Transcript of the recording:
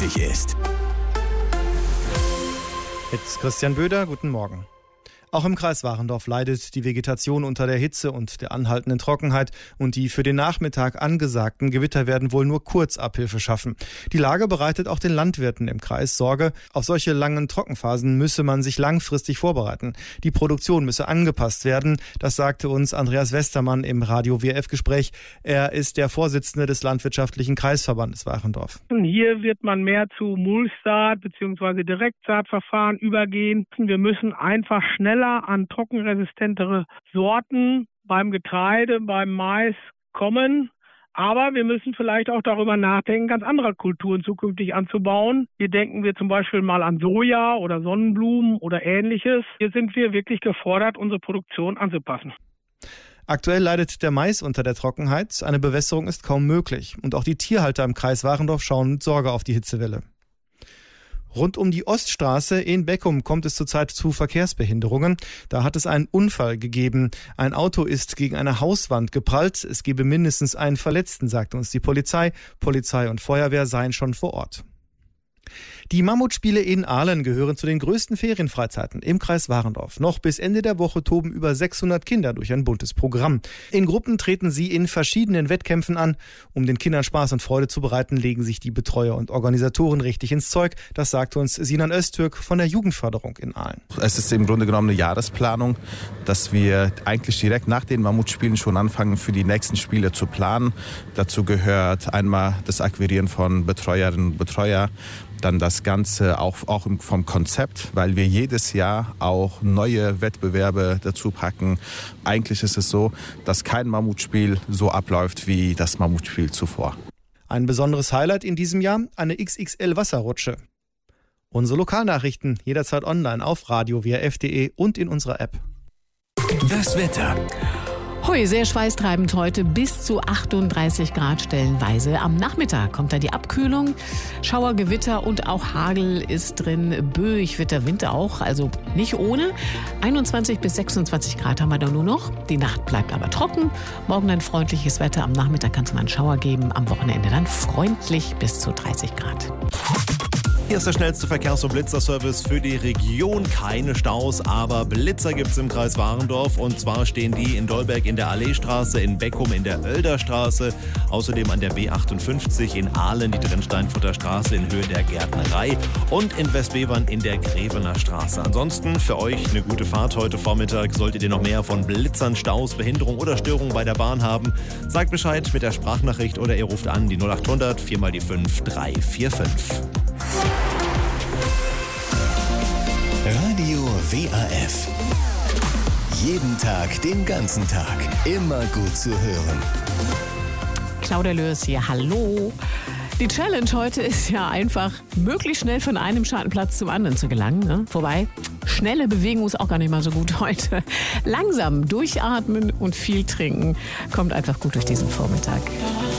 wichtig ist. Mit Christian Böder, guten Morgen. Auch im Kreis Warendorf leidet die Vegetation unter der Hitze und der anhaltenden Trockenheit und die für den Nachmittag angesagten Gewitter werden wohl nur kurz Abhilfe schaffen. Die Lage bereitet auch den Landwirten im Kreis Sorge. Auf solche langen Trockenphasen müsse man sich langfristig vorbereiten. Die Produktion müsse angepasst werden, das sagte uns Andreas Westermann im Radio-WRF-Gespräch. Er ist der Vorsitzende des Landwirtschaftlichen Kreisverbandes Warendorf. Hier wird man mehr zu Mulchsaat bzw. Direktsaatverfahren übergehen. Wir müssen einfach schneller an trockenresistentere Sorten beim Getreide, beim Mais kommen. Aber wir müssen vielleicht auch darüber nachdenken, ganz andere Kulturen zukünftig anzubauen. Hier denken wir zum Beispiel mal an Soja oder Sonnenblumen oder Ähnliches. Hier sind wir wirklich gefordert, unsere Produktion anzupassen. Aktuell leidet der Mais unter der Trockenheit. Eine Bewässerung ist kaum möglich. Und auch die Tierhalter im Kreis Warendorf schauen mit Sorge auf die Hitzewelle. Rund um die Oststraße in Beckum kommt es zurzeit zu Verkehrsbehinderungen. Da hat es einen Unfall gegeben. Ein Auto ist gegen eine Hauswand geprallt. Es gebe mindestens einen Verletzten, sagte uns die Polizei. Polizei und Feuerwehr seien schon vor Ort. Die Mammutspiele in Ahlen gehören zu den größten Ferienfreizeiten im Kreis Warendorf. Noch bis Ende der Woche toben über 600 Kinder durch ein buntes Programm. In Gruppen treten sie in verschiedenen Wettkämpfen an. Um den Kindern Spaß und Freude zu bereiten, legen sich die Betreuer und Organisatoren richtig ins Zeug. Das sagte uns Sinan Öztürk von der Jugendförderung in Ahlen. Es ist im Grunde genommen eine Jahresplanung, dass wir eigentlich direkt nach den Mammutspielen schon anfangen, für die nächsten Spiele zu planen. Dazu gehört einmal das Akquirieren von Betreuerinnen und Betreuer, dann das Ganze auch vom Konzept, weil wir jedes Jahr auch neue Wettbewerbe dazu packen. Eigentlich ist es so, dass kein Mammutspiel so abläuft wie das Mammutspiel zuvor. Ein besonderes Highlight in diesem Jahr, eine XXL-Wasserrutsche. Unsere Lokalnachrichten jederzeit online auf radio-WRF.de und in unserer App. Das Wetter. Hui, sehr schweißtreibend heute, bis zu 38 Grad stellenweise. Am Nachmittag kommt dann die Abkühlung. Schauer, Gewitter und auch Hagel ist drin. Böig-Witter, Wind auch, also nicht ohne. 21 bis 26 Grad haben wir da nur noch. Die Nacht bleibt aber trocken. Morgen dann freundliches Wetter. Am Nachmittag kann es mal einen Schauer geben. Am Wochenende dann freundlich bis zu 30 Grad. Hier ist der schnellste Verkehrs- und Blitzerservice für die Region. Keine Staus, aber Blitzer gibt es im Kreis Warendorf. Und zwar stehen die in Dolberg in der Alleestraße, in Beckum in der Oelderstraße, außerdem an der B58 in Ahlen, die Drinsteinfurter Straße in Höhe der Gärtnerei und in Westbevern in der Grevener Straße. Ansonsten für euch eine gute Fahrt heute Vormittag. Solltet ihr noch mehr von Blitzern, Staus, Behinderung oder Störungen bei der Bahn haben, sagt Bescheid mit der Sprachnachricht oder ihr ruft an die 0800 4 mal die 5 345. Radio WRF. Jeden Tag, den ganzen Tag. Immer gut zu hören. Claudia Lörs hier, hallo. Die Challenge heute ist ja einfach, möglichst schnell von einem Schattenplatz zum anderen zu gelangen. Ne? Wobei, schnelle Bewegung ist auch gar nicht mal so gut heute. Langsam durchatmen und viel trinken kommt einfach gut durch diesen Vormittag.